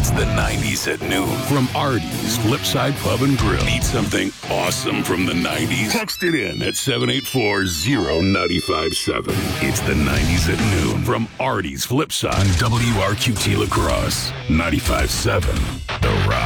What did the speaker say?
It's the 90s at noon from Artie's Flipside Pub and Grill. Need something awesome from the 90s? Text it in at 784-0957. It's the 90s at noon from Artie's Flipside on WRQT La Crosse 95.7 The Rock.